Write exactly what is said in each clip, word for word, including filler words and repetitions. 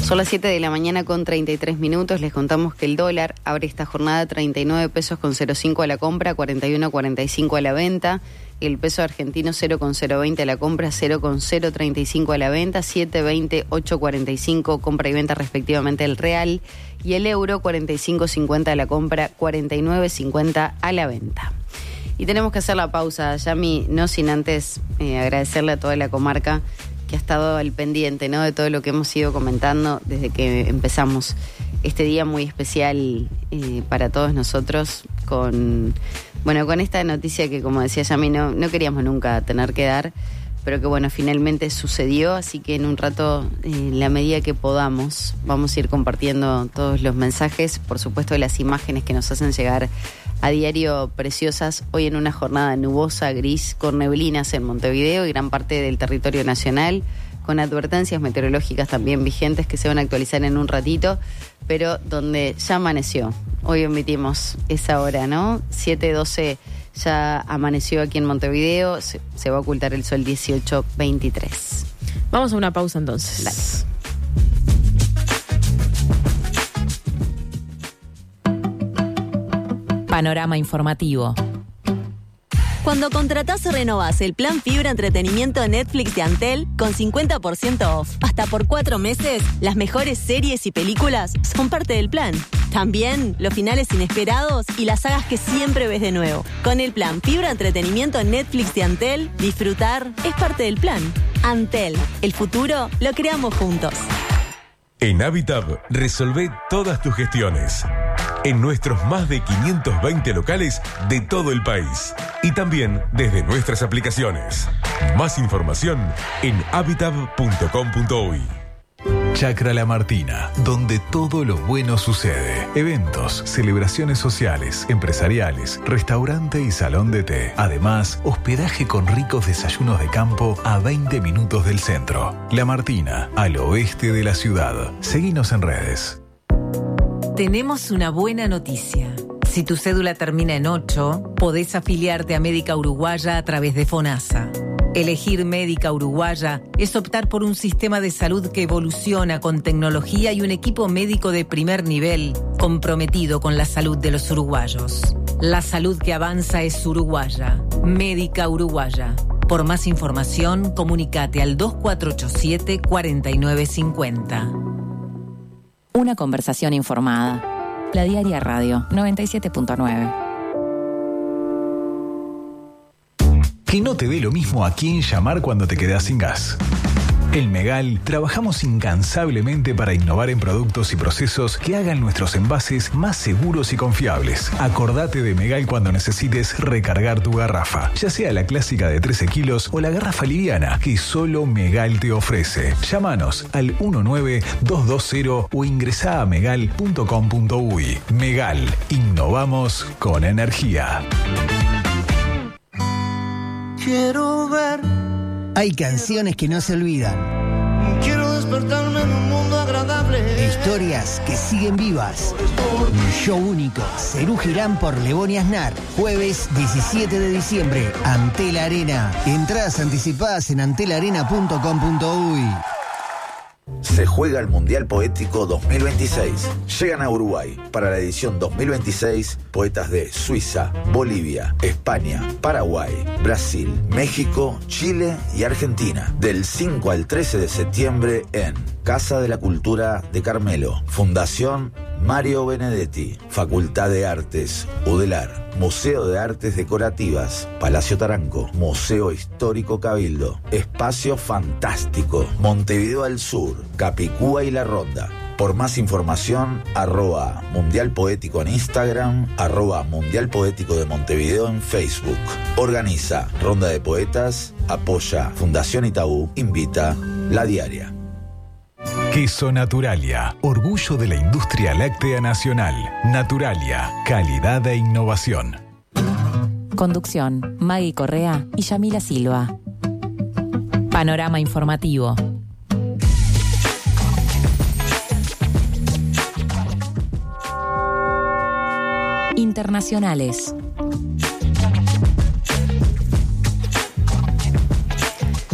Son las siete de la mañana con treinta y tres minutos. Les contamos que el dólar abre esta jornada treinta y nueve pesos con cero cinco a la compra, cuarenta y uno cuarenta y cinco a la venta. El peso argentino cero con cero veinte a la compra, cero con cero treinta y cinco a la venta, siete veinte, ocho cuarenta y cinco compra y venta respectivamente el real. Y el euro cuarenta y cinco cincuenta a la compra, cuarenta y nueve cincuenta a la venta. Y tenemos que hacer la pausa, Yami, no sin antes eh, agradecerle a toda la comarca que ha estado al pendiente, ¿no?, de todo lo que hemos ido comentando desde que empezamos este día muy especial eh, para todos nosotros, con bueno con esta noticia que, como decía Yami, no, no queríamos nunca tener que dar, pero que bueno, finalmente sucedió, así que en un rato, eh, en la medida que podamos, vamos a ir compartiendo todos los mensajes, por supuesto las imágenes que nos hacen llegar a diario preciosas, hoy en una jornada nubosa, gris, con neblinas en Montevideo y gran parte del territorio nacional, con advertencias meteorológicas también vigentes que se van a actualizar en un ratito, pero donde ya amaneció. Hoy emitimos esa hora, ¿no? siete doce ya amaneció aquí en Montevideo, se, se va a ocultar el sol dieciocho veintitrés. Vamos a una pausa entonces. Dale. Panorama informativo. Cuando contratás o renovás el plan Fibra Entretenimiento Netflix de Antel con cincuenta por ciento off hasta por cuatro meses, las mejores series y películas son parte del plan. También los finales inesperados y las sagas que siempre ves de nuevo. Con el plan Fibra Entretenimiento Netflix de Antel, disfrutar es parte del plan. Antel, el futuro lo creamos juntos. En Habitab, resolvé todas tus gestiones. En nuestros más de quinientos veinte locales de todo el país. Y también desde nuestras aplicaciones. Más información en habitab punto com punto uy. Chacra La Martina, donde todo lo bueno sucede. Eventos, celebraciones sociales, empresariales, restaurante y salón de té. Además, hospedaje con ricos desayunos de campo a veinte minutos del centro. La Martina, al oeste de la ciudad. Seguinos en redes. Tenemos una buena noticia. Si tu cédula termina en ocho, podés afiliarte a Médica Uruguaya a través de FONASA. Elegir Médica Uruguaya es optar por un sistema de salud que evoluciona con tecnología y un equipo médico de primer nivel comprometido con la salud de los uruguayos. La salud que avanza es uruguaya. Médica Uruguaya. Por más información, comunícate al dos cuatro ocho siete, cuatro nueve cinco cero. Una conversación informada. La Diaria Radio noventa y siete punto nueve. Que no te dé lo mismo a quién llamar cuando te quedás sin gas. En Megal trabajamos incansablemente para innovar en productos y procesos que hagan nuestros envases más seguros y confiables. Acordate de Megal cuando necesites recargar tu garrafa, ya sea la clásica de trece kilos o la garrafa liviana que solo Megal te ofrece. Llámanos al uno nueve dos dos cero o ingresá a megal punto com punto uy. Megal, innovamos con energía. Quiero ver. Hay canciones que no se olvidan. Quiero despertarme en un mundo agradable. Historias que siguen vivas. Un show único. Serú Girán por Lebón y Aznar. Jueves diecisiete de diciembre. Antel Arena. Entradas anticipadas en antel arena punto com punto uy. Se juega el Mundial Poético dos mil veintiséis. Llegan a Uruguay para la edición dos mil veintiséis poetas de Suiza, Bolivia, España, Paraguay, Brasil, México, Chile y Argentina. Del cinco al trece de septiembre en Casa de la Cultura de Carmelo, Fundación Mario Benedetti, Facultad de Artes, UDELAR, Museo de Artes Decorativas, Palacio Taranco, Museo Histórico Cabildo, Espacio Fantástico, Montevideo al Sur, Capicúa y La Ronda. Por más información, arroba Mundial Poético en Instagram, arroba Mundial Poético de Montevideo en Facebook. Organiza Ronda de Poetas, apoya Fundación Itaú, invita La Diaria. Queso Naturalia, orgullo de la industria láctea nacional. Naturalia, calidad e innovación. Conducción, Maggie Correa y Yamila Silva. Panorama informativo. Internacionales.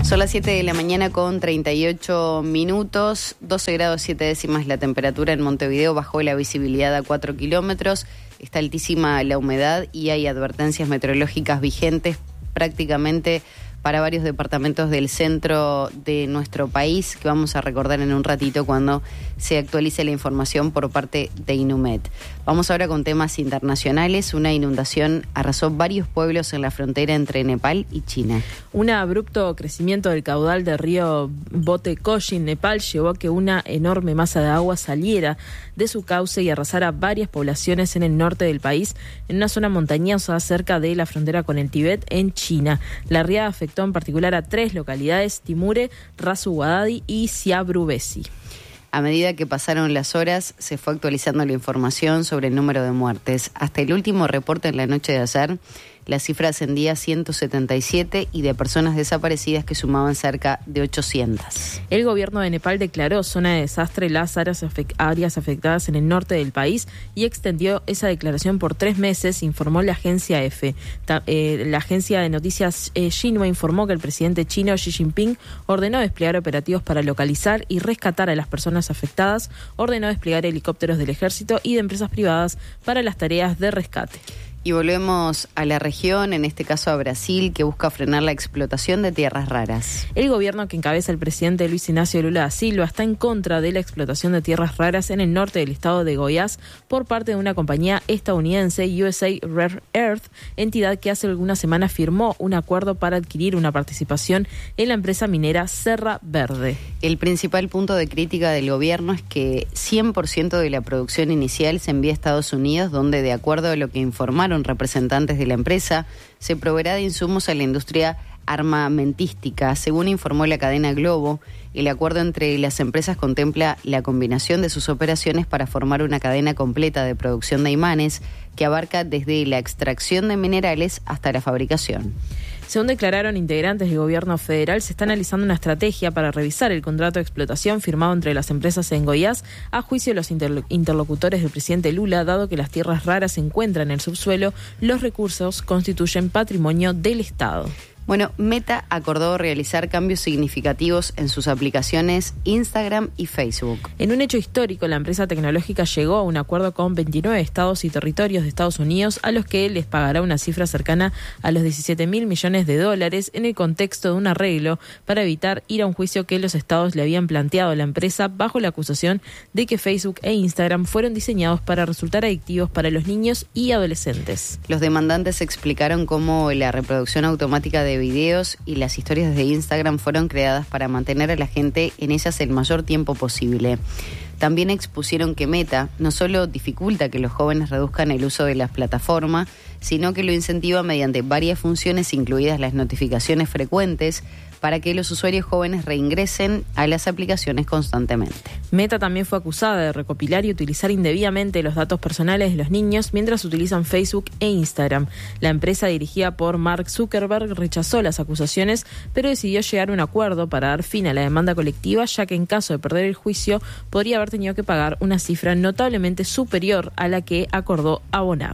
Son las siete de la mañana con treinta y ocho minutos, doce grados siete décimas la temperatura en Montevideo, bajó la visibilidad a cuatro kilómetros, está altísima la humedad y hay advertencias meteorológicas vigentes prácticamente para varios departamentos del centro de nuestro país, que vamos a recordar en un ratito cuando se actualice la información por parte de Inumet. Vamos ahora con temas internacionales. Una inundación arrasó varios pueblos en la frontera entre Nepal y China. Un abrupto crecimiento del caudal del río Botekoshi en Nepal llevó a que una enorme masa de agua saliera de su cauce y arrasara varias poblaciones en el norte del país, en una zona montañosa cerca de la frontera con el Tíbet, en China. La riada afectó en particular a tres localidades: Timure, Rasuguadadi y Siabrubesi. A medida que pasaron las horas, se fue actualizando la información sobre el número de muertes. Hasta el último reporte en la noche de ayer, la cifra ascendía a ciento setenta y siete y de personas desaparecidas que sumaban cerca de ochocientas. El gobierno de Nepal declaró zona de desastre las áreas, afect- áreas afectadas en el norte del país y extendió esa declaración por tres meses, informó la agencia EFE. Ta- eh, la agencia de noticias eh, Xinhua informó que el presidente chino Xi Jinping ordenó desplegar operativos para localizar y rescatar a las personas afectadas, ordenó desplegar helicópteros del ejército y de empresas privadas para las tareas de rescate. Y volvemos a la región, en este caso a Brasil, que busca frenar la explotación de tierras raras. El gobierno que encabeza el presidente Luis Ignacio Lula da Silva está en contra de la explotación de tierras raras en el norte del estado de Goiás por parte de una compañía estadounidense, U S A Rare Earth, entidad que hace algunas semanas firmó un acuerdo para adquirir una participación en la empresa minera Serra Verde. El principal punto de crítica del gobierno es que cien por ciento de la producción inicial se envía a Estados Unidos, donde, de acuerdo a lo que informaron representantes de la empresa, se proveerá de insumos a la industria armamentística. Según informó la cadena Globo, el acuerdo entre las empresas contempla la combinación de sus operaciones para formar una cadena completa de producción de imanes que abarca desde la extracción de minerales hasta la fabricación. Según declararon integrantes del gobierno federal, se está analizando una estrategia para revisar el contrato de explotación firmado entre las empresas en Goiás, a juicio de los interlo- interlocutores del presidente Lula. Dado que las tierras raras se encuentran en el subsuelo, los recursos constituyen patrimonio del Estado. Bueno, Meta acordó realizar cambios significativos en sus aplicaciones Instagram y Facebook. En un hecho histórico, la empresa tecnológica llegó a un acuerdo con veintinueve estados y territorios de Estados Unidos, a los que les pagará una cifra cercana a los diecisiete mil millones de dólares en el contexto de un arreglo para evitar ir a un juicio que los estados le habían planteado a la empresa bajo la acusación de que Facebook e Instagram fueron diseñados para resultar adictivos para los niños y adolescentes. Los demandantes explicaron cómo la reproducción automática de videos y las historias de Instagram fueron creadas para mantener a la gente en ellas el mayor tiempo posible. También expusieron que Meta no solo dificulta que los jóvenes reduzcan el uso de las plataformas, sino que lo incentiva mediante varias funciones, incluidas las notificaciones frecuentes, para que los usuarios jóvenes reingresen a las aplicaciones constantemente. Meta también fue acusada de recopilar y utilizar indebidamente los datos personales de los niños mientras utilizan Facebook e Instagram. La empresa, dirigida por Mark Zuckerberg, rechazó las acusaciones, pero decidió llegar a un acuerdo para dar fin a la demanda colectiva, ya que en caso de perder el juicio podría haber tenido que pagar una cifra notablemente superior a la que acordó abonar.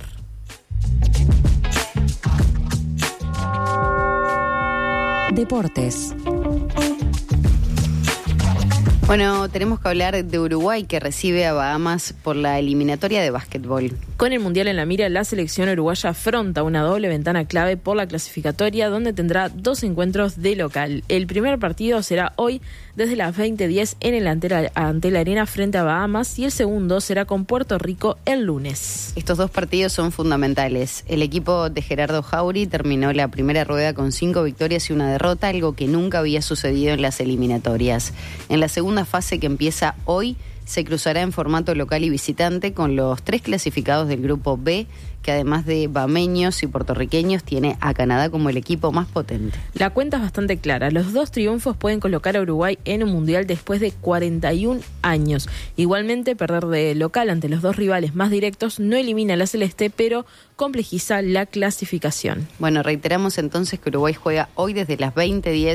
Deportes. Bueno, tenemos que hablar de Uruguay, que recibe a Bahamas por la eliminatoria de básquetbol. Con el Mundial en la mira, la selección uruguaya afronta una doble ventana clave por la clasificatoria, donde tendrá dos encuentros de local. El primer partido será hoy desde las veinte diez en el Antel, Antel Arena frente a Bahamas, y el segundo será con Puerto Rico el lunes. Estos dos partidos son fundamentales. El equipo de Gerardo Jauri terminó la primera rueda con cinco victorias y una derrota, algo que nunca había sucedido en las eliminatorias. En la segunda fase, que empieza hoy, se cruzará en formato local y visitante con los tres clasificados del grupo B, que además de bameños y puertorriqueños tiene a Canadá como el equipo más potente. La cuenta es bastante clara. Los dos triunfos pueden colocar a Uruguay en un mundial después de cuarenta y un años. Igualmente, perder de local ante los dos rivales más directos no elimina a la celeste, pero complejiza la clasificación. Bueno, reiteramos entonces que Uruguay juega hoy desde las veinte diez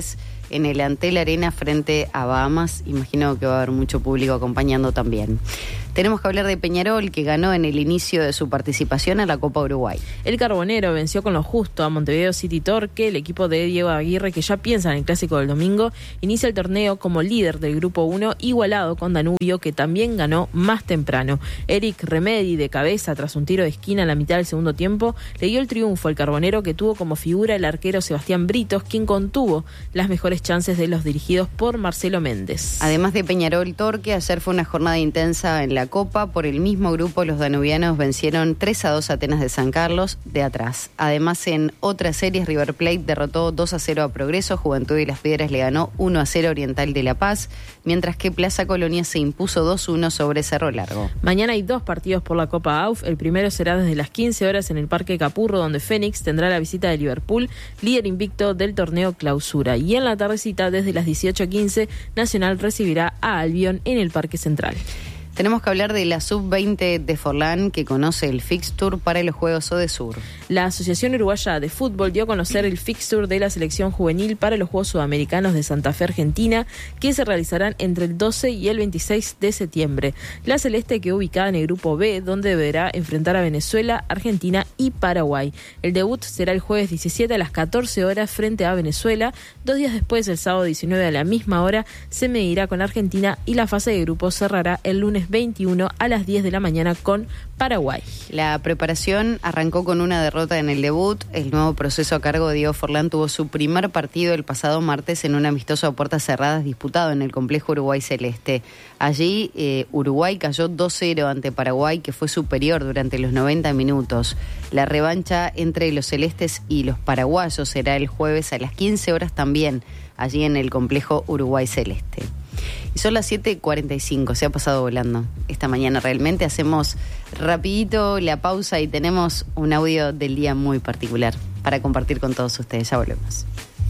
en el Antel Arena frente a Bahamas. Imagino que va a haber mucho público acompañando también. Tenemos que hablar de Peñarol, que ganó en el inicio de su participación en la Copa Uruguay. El Carbonero venció con lo justo a Montevideo City Torque. El equipo de Diego Aguirre, que ya piensa en el clásico del domingo, inicia el torneo como líder del Grupo uno, igualado con Danubio, que también ganó más temprano. Eric Remedi, de cabeza tras un tiro de esquina en la mitad del segundo tiempo, le dio el triunfo al Carbonero, que tuvo como figura el arquero Sebastián Britos, quien contuvo las mejores chances de los dirigidos por Marcelo Méndez. Además de Peñarol Torque, ayer fue una jornada intensa en la Copa. Por el mismo grupo, los danubianos vencieron tres a dos a Atenas de San Carlos de atrás. Además, en otras series, River Plate derrotó dos a cero a Progreso, Juventud y Las Piedras le ganó uno a cero a Oriental de La Paz, mientras que Plaza Colonia se impuso dos a uno sobre Cerro Largo. Mañana hay dos partidos por la Copa A U F. El primero será desde las quince horas en el Parque Capurro, donde Fénix tendrá la visita de Liverpool, líder invicto del torneo Clausura. Y en la tardecita, desde las dieciocho quince, Nacional recibirá a Albion en el Parque Central. Tenemos que hablar de la sub veinte de Forlán, que conoce el fixture para los Juegos Odesur. La Asociación Uruguaya de Fútbol dio a conocer el fixture de la selección juvenil para los Juegos Sudamericanos de Santa Fe, Argentina, que se realizarán entre el doce y el veintiséis de septiembre. La Celeste quedó ubicada en el Grupo B, donde deberá enfrentar a Venezuela, Argentina y Paraguay. El debut será el jueves diecisiete a las catorce horas frente a Venezuela. Dos días después, el sábado diecinueve a la misma hora, se medirá con Argentina y la fase de grupo cerrará el lunes veintiuno a las diez de la mañana con Paraguay. La preparación arrancó con una derrota en el debut. El nuevo proceso a cargo de Diego Forlán tuvo su primer partido el pasado martes en un amistoso a puertas cerradas disputado en el complejo Uruguay Celeste. Allí eh, Uruguay cayó dos cero ante Paraguay, que fue superior durante los noventa minutos. La revancha entre los celestes y los paraguayos será el jueves a las quince horas también, allí en el complejo Uruguay Celeste. Y son las siete cuarenta y cinco, se ha pasado volando esta mañana realmente. Hacemos rapidito la pausa y tenemos un audio del día muy particular para compartir con todos ustedes. Ya volvemos.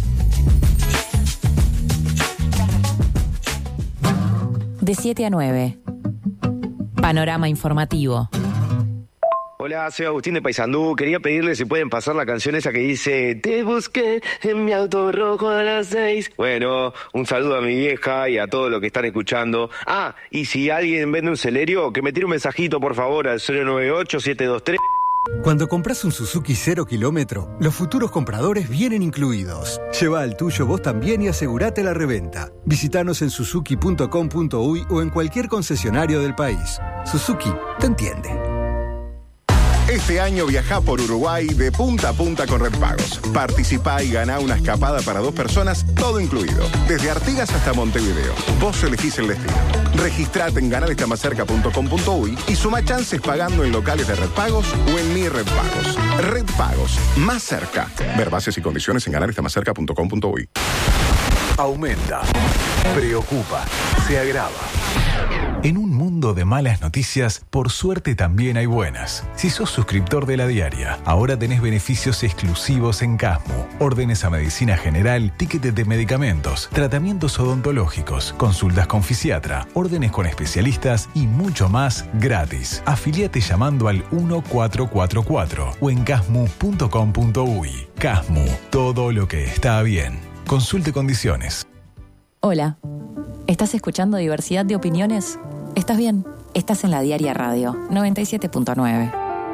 De siete a nueve. Panorama informativo. Hola, soy Agustín de Paysandú. Quería pedirle si pueden pasar la canción esa que dice te busqué en mi auto rojo a las seis. Bueno, un saludo a mi vieja y a todos los que están escuchando. Ah, y si alguien vende un Celerio, que me tire un mensajito por favor al cero nueve ocho siete dos tres. Cuando compras un Suzuki cero kilómetro, los futuros compradores vienen incluidos. Lleva al tuyo vos también y asegurate la reventa. Visítanos en suzuki punto com punto uy o en cualquier concesionario del país. Suzuki te entiende. Este año viajá por Uruguay de punta a punta con Red Pagos. Participá y ganá una escapada para dos personas, todo incluido. Desde Artigas hasta Montevideo. Vos elegís el destino. Registrate en ganar está más cerca punto com punto uy y suma chances pagando en locales de Red Pagos o en Mi Red Pagos. Red Pagos, más cerca. Ver bases y condiciones en ganar está más cerca punto com punto uy. Aumenta, preocupa, se agrava. En un mundo de malas noticias, por suerte también hay buenas. Si sos suscriptor de La Diaria, ahora tenés beneficios exclusivos en Casmu. Órdenes a medicina general, tickets de medicamentos, tratamientos odontológicos, consultas con fisiatra, órdenes con especialistas y mucho más gratis. Afiliate llamando al uno cuatro cuatro cuatro o en casmu punto com punto uy. Casmu, todo lo que está bien. Consulte condiciones. Hola, ¿estás escuchando Diversidad de Opiniones? ¿Estás bien? Estás en La Diaria Radio, noventa y siete punto nueve.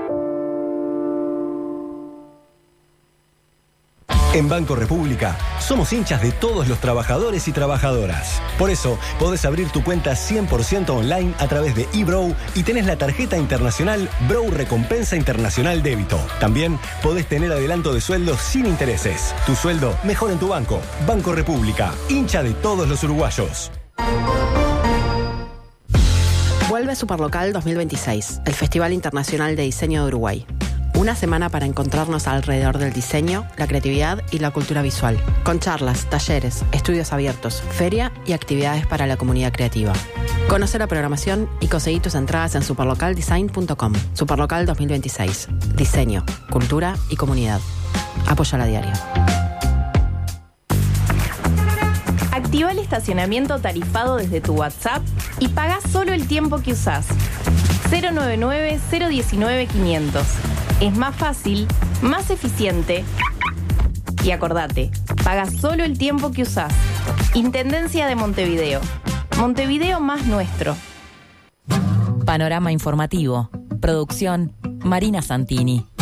En Banco República somos hinchas de todos los trabajadores y trabajadoras. Por eso podés abrir tu cuenta cien por ciento online a través de eBrow y tenés la tarjeta internacional Brow Recompensa Internacional Débito. También podés tener adelanto de sueldo sin intereses. Tu sueldo mejor en tu banco. Banco República, hincha de todos los uruguayos. Vuelve Superlocal dos mil veintiséis, el Festival Internacional de Diseño de Uruguay. Una semana para encontrarnos alrededor del diseño, la creatividad y la cultura visual, con charlas, talleres, estudios abiertos, feria y actividades para la comunidad creativa. Conoce la programación y conseguí tus entradas en superlocal design punto com. Superlocal dos mil veintiséis. Diseño, cultura y comunidad. Apoya La Diaria. Activa el estacionamiento tarifado desde tu WhatsApp y paga solo el tiempo que usás. cero nueve nueve, cero uno nueve, quinientos. Es más fácil, más eficiente. Y acordate, paga solo el tiempo que usás. Intendencia de Montevideo. Montevideo más nuestro. Panorama informativo. Producción Marina Santini.